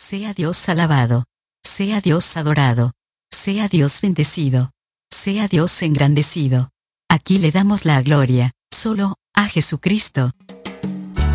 Sea Dios alabado. Sea Dios adorado. Sea Dios bendecido. Sea Dios engrandecido. Aquí le damos la gloria, solo, a Jesucristo.